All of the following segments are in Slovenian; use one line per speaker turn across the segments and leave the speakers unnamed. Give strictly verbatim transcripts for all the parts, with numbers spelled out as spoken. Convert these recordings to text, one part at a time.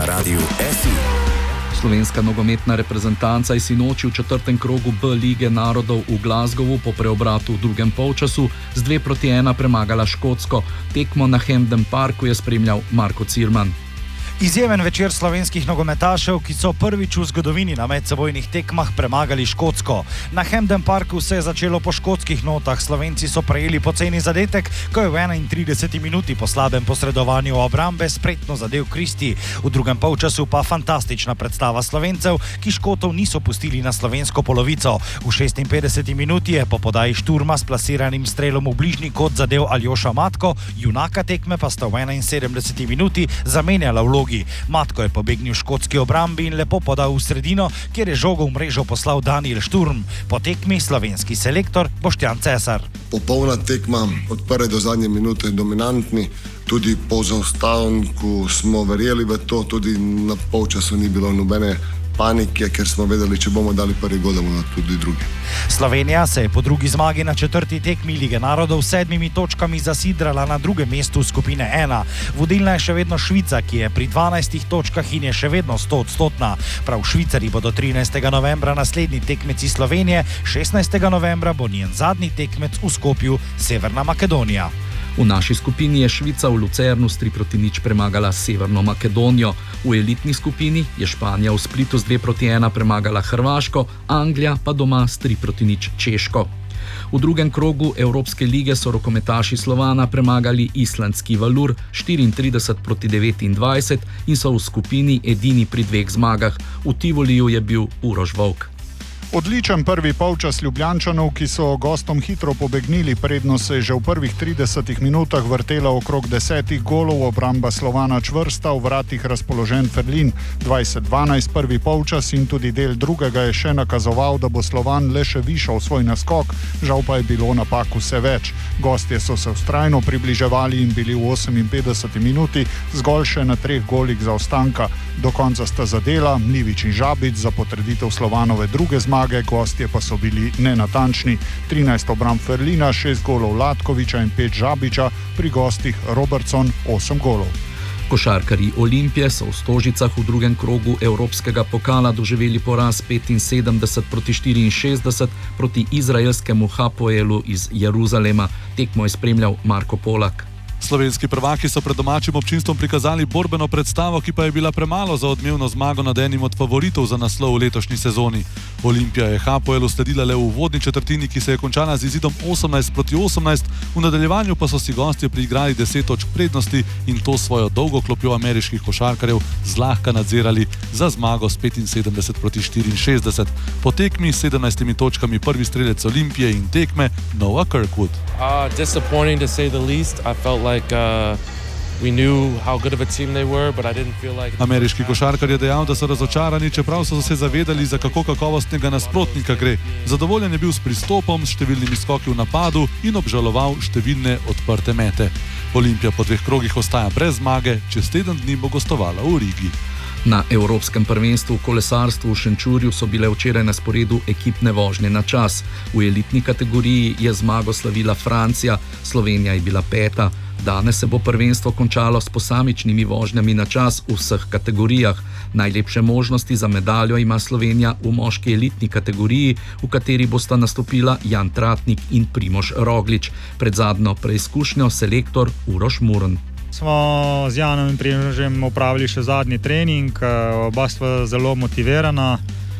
na Radiu F I.
Slovenska nogometna reprezentanca je sinoči v četrtem krogu B lige narodov v Glasgowu po preobratu v drugem polčasu z dve proti ena premagala Škotsko. Tekmo na Hampden Parku je spremljal Marko Cirman.
Izjemen večer slovenskih nogometašev, ki so prvič v zgodovini na medsebojnih tekmah premagali Škotsko. Na Hampden Parku se je začelo po škotskih notah. Slovenci so prejeli poceni zadetek, ko je v enaintrideseti minuti po slabem posredovanju obrambe spretno zadel Kristi. V drugem polčasu pa fantastična predstava Slovencev, ki Škotov niso pustili na slovensko polovico. V šestinpetdeseti minuti je po podaji Šturma s plasiranim strelom v bližnji kot zadel Aljoša Matko, junaka tekme pa sta v enainsedemdeseti minuti zamenjala vlogi. Matko je pobegnil škotski obrambi in lepo podal v sredino, kjer je žogo v mrežo poslal Daniel Šturm. Po tekmi slovenski selektor Boštjan Cesar.
Popolna tekma od prve do zadnje minute dominantni. Tudi po zaostanku smo verjeli v to, tudi na polčasu ni bilo nobene panike, ker smo vedeli, če bomo dali prvi gol, da bomo tudi drugi.
Slovenija se je po drugi zmagi na četrti tekmi Lige narodov s sedmimi točkami zasidrala na drugem mestu skupine ena. Vodilna je še vedno Švica, ki je pri dvanajstih točkah in je še vedno stoodstotna. Prav Švicari bodo trinajstega novembra naslednji tekmeci Slovenije, šestnajstega novembra bo njen zadnji tekmec v Skopju Severna Makedonija.
V naši skupini je Švica v Lucernu s tri proti nič premagala Severno Makedonijo. V elitni skupini je Španija v Splitu s dve proti ena premagala Hrvaško, Anglija pa doma s tri proti nič Češko. V drugem krogu Evropske lige so rokometaši Slovana premagali islandski Valur štiriintrideset proti devetindvajset in so v skupini edini pri dveh zmagah. V Tivoliju je bil Uroš Volk.
Odličen prvi polčas Ljubljančanov, ki so gostom hitro pobegnili, prednost se je že v prvih tridesetih minutah vrtela okrog desetih golov, obramba Slovana čvrsta, v vratih razpoložen Ferlin. dvajset dvanajst prvi polčas in tudi del drugega je še nakazoval, da bo Slovan le še višal svoj naskok, žal pa je bilo napak vse več. Gostje so se vztrajno približevali in bili v oseminpetdeseti minuti zgolj še na treh golih zaostanka. Do konca sta zadela Mlivič in Žabic za potrditev Slovanove druge zmage, gostje pa so bili nenatančni. trinajst obramb Ferlina, šest golov Latkoviča in pet Žabiča, pri gostih Robertson osem golov.
Košarkarji Olimpije so v Stožicah v drugem krogu Evropskega pokala doživeli poraz petinsedemdeset proti štiriinšestdeset proti izraelskemu Hapoelu iz Jeruzalema. Tekmo je spremljal Marko Polak.
Slovenski prvaki so pred domačim občinstvom prikazali borbeno predstavo, ki pa je bila premalo za odmevno zmago nad enim od favoritov za naslov v letošnji sezoni. Olimpija je Hapoelu sledila le v uvodni četrtini, ki se je končala z izidom osemnajst proti osemnajst, v nadaljevanju pa so si gostje priigrali deset točk prednosti in to svojo dolgo klopjo ameriških košarkarjev zlahka nadzirali za zmago s petinsedemdeset proti štiriinšestdeset. Po tekmi s sedemnajstimi točkami prvi strelec Olimpije in tekme Noah Kirkwood.
Uh, disappointing to say the least. I felt like Like, uh, we knew how good of a team they were, but I didn't feel like...
Ameriški košarkar je dejal, da so razočarani, čeprav so se zavedali, za kako kakovostnega nasprotnika gre. Zadovoljen je bil s pristopom, s številnimi skoki v napadu in obžaloval številne odprte mete. Olimpija po dveh krogih ostaja brez zmage, čez teden dni bo gostovala v Rigi.
Na Evropskem prvenstvu v kolesarstvu v Šenčurju so bile včeraj na sporedu ekipne vožnje na čas. V elitni kategoriji je zmago slavila Francija, Slovenija je bila peta. Danes se bo prvenstvo končalo s posamičnimi vožnjami na čas v vseh kategorijah. Najlepše možnosti za medaljo ima Slovenija v moški elitni kategoriji, v kateri bosta nastopila Jan Tratnik in Primož Roglič. Pred zadnjo preizkušnjo selektor Uroš Murn.
Smo z Janom in Primožem opravili še zadnji trening, oba sva zelo motivirana.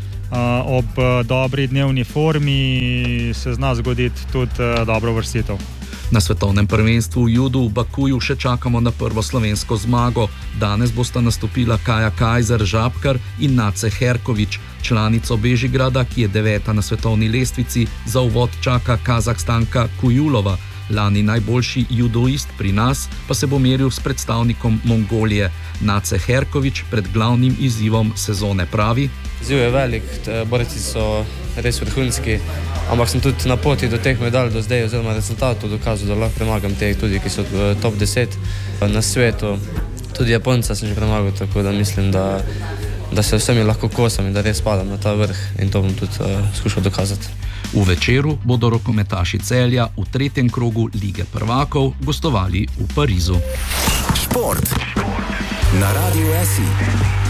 Ob dobri dnevni formi se zna zgoditi tudi dobro vrstitev.
Na svetovnem prvenstvu v judu v Bakuju še čakamo na prvo slovensko zmago. Danes bosta nastopila Kaja Kajzer Žabkar in Nace Herkovič. Članico Bežigrada, ki je deveta na svetovni lestvici, za uvod čaka Kazahstanka Kujulova. Lani najboljši judoist pri nas pa se bo meril s predstavnikom Mongolije. Nace Herkovič pred glavnim izzivom sezone pravi:
Izziv je velik, borci so res vrhunski, ampak sem tudi na poti do teh medalj do zdaj oziroma rezultatov dokazal, da lahko premagam te tudi, ki so v top deset na svetu. Tudi Japonca sem že premagal, tako da mislim, da, da se vsemi lahko kosam in da res padam na ta vrh in to bom tudi uh, skušal dokazati.
V večeru bodo rokometaši Celja v tretjem krogu Lige prvakov gostovali v Parizu.
Šport. Na Radiu S I.